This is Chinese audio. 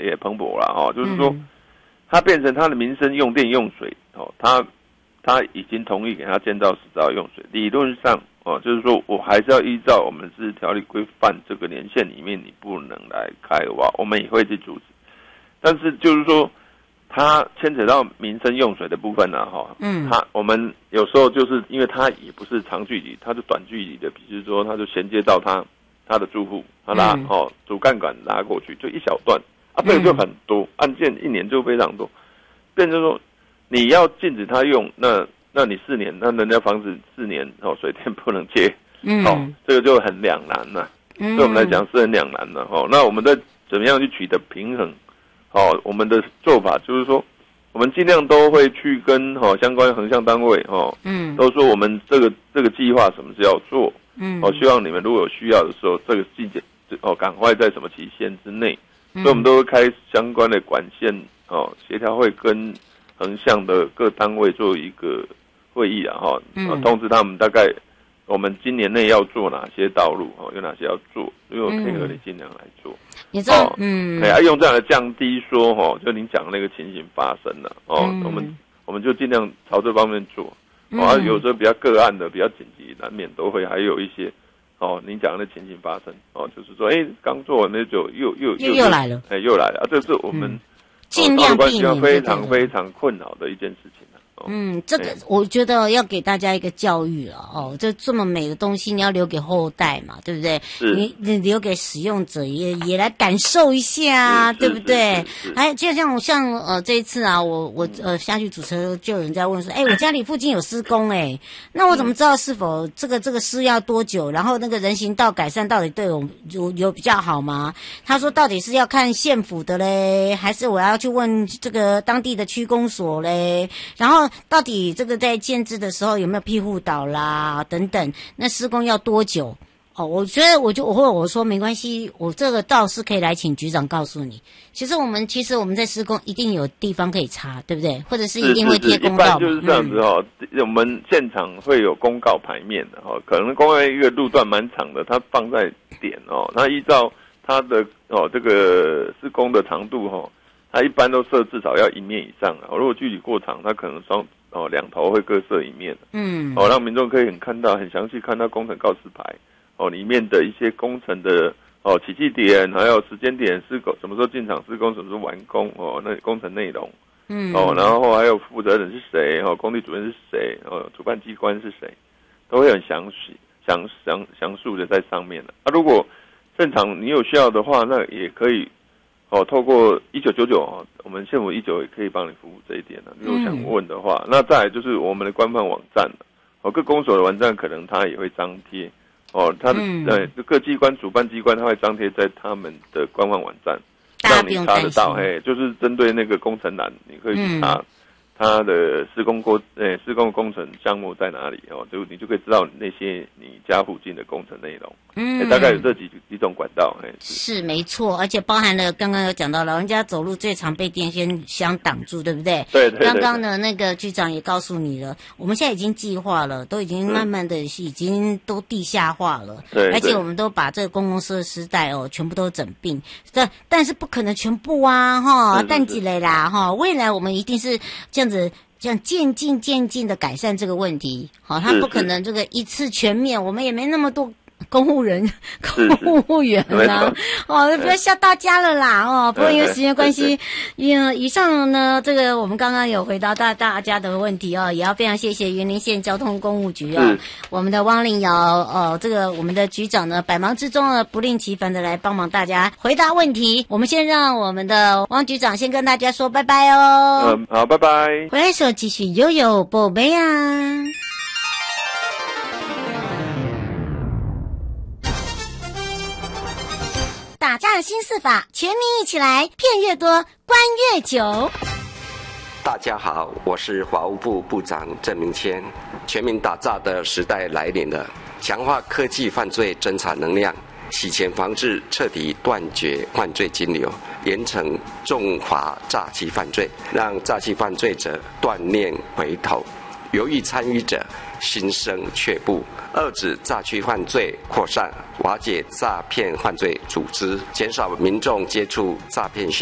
也蓬勃了哦，就是说它变成它的民生用电用水哦，它已经同意给它建造10兆用水，理论上哦，就是说我还是要依照我们自治条例规范这个年限里面，你不能来开挖，我们也会去阻止。但是就是说，它牵扯到民生用水的部分呢，哈，我们有时候就是因为它也不是长距离，它是短距离的，比如说它就衔接到它的住户，它拉主干管拉过去，就一小段啊，这个就很多案件1年就非常多，变成说你要禁止它用，那你4年，那人家房子4年哦，水电不能接，这个就很两难了。对我们来讲是很两难的哦。那我们在怎么样去取得平衡？哦，我们的做法就是说，我们尽量都会去跟相关横向单位都说我们这个计划什么时候要做，希望你们如果有需要的时候，这个季节赶快在什么期限之内，所以我们都会开相关的管线协调会跟横向的各单位做一个会议通知他们大概我们今年内要做哪些道路有哪些要做，如果配合你尽量来做。 你知道， 用这样的降低说就您讲的那个情形发生了我们就尽量朝这方面做。有时候比较个案的比较紧急，难免都会还有一些您讲的情形发生就是说刚做完那就又来了， 又来了这是我们尽量避免非常非常困扰的一件事情。 这个我觉得要给大家一个教育了这么美的东西你要留给后代嘛，对不对？你留给使用者也来感受一下，对不对？还就像这一次啊，我下去主持就有人在问说，我家里附近有施工那我怎么知道是否这个施要多久？然后那个人行道改善到底对我有比较好吗？他说到底是要看县府的嘞，还是我要去问这个当地的区公所嘞？然后到底这个在建制的时候有没有庇护岛啦等等，那施工要多久？我觉得我说没关系，我这个倒是可以来请局长告诉你。其实我们在施工一定有地方可以查，对不对？或者是一定会贴公告嘛。 就是这样子我们现场会有公告牌面的可能公告一个路段蛮长的，它放在点那依照它的这个施工的长度它一般都设至少要1面以上如果距离过长，它可能2头会各设1面让民众可以很详细看到工程告示牌里面的一些工程的起讫点，还有时间点，施工什么时候进场施工，什么时候完工那工程内容然后还有负责人是谁工地主任是谁主办机关是谁，都会很详述的在上面如果现场你有需要的话，那也可以透过1999我们县府19也可以帮你服务这一点如果想问的话，那再来就是我们的官方网站各公所的网站可能它也会张贴它的各机关主办机关它会张贴在他们的官方网站，让你查得到就是针对那个工程栏，你可以去查它的施工工程项目在哪里你就可以知道那些你家附近的工程内容大概有这几种管道是没错，而且包含了刚刚有讲到老人家走路最常被电线箱挡住，对不对？ 对。 刚刚的那个局长也告诉你了，我们现在已经计划了，都已经慢慢的已经都地下化了， 对， 而且我们都把这个公共设施带全部都整并，但是不可能全部淡季嘞啦未来我们一定是这样渐进的改善这个问题它不可能这个一次全面，我们也没那么多公务员不要吓大家了啦不过因为时间关系以上呢这个我们刚刚有回答到大家的问题也要非常谢谢云林县交通公务局我们的汪令尧这个我们的局长呢百忙之中不吝其烦的来帮忙大家回答问题。我们先让我们的汪局长先跟大家说拜拜好，拜拜。 回来的时候继续悠悠宝贝打诈新4法，全民一起来，骗越多，关越久。 大家好，我是法务部部长郑明谦。全民打诈的时代来临了，强化科技犯罪侦查能量，洗钱防治，彻底断绝犯罪金流，严惩重罚诈欺犯罪，让诈欺犯罪者断念回头，犹豫参与者心生却步，遏止诈欺犯罪扩散，瓦解诈骗犯罪组织，减少民众接触诈骗